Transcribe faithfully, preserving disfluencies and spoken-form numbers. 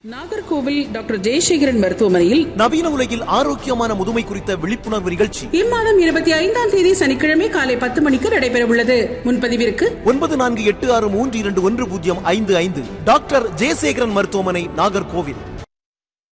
Nagercoil doctor Jayasekaran மருத்துவமனையில் நவீன உலகில் ஆரோக்கியமான முதுமை குறித்த விழிப்புணர்வு நிகழ்ச்சி இம்மாதம் இருபத்தி ஐந்தாம் தேதி சனிக்கிழமை காலை பத்து மணிக்கு நடைபெற உள்ளது. முன்பதிவிற்கு ஒன்பது நான்கு எட்டு ஆறு மூன்று இரண்டு ஒன்று பூஜ்ஜியம் ஐந்து ஐந்து. டாக்டர் ஜெயசேகரன் மருத்துவமனை, நாகர்கோவில்.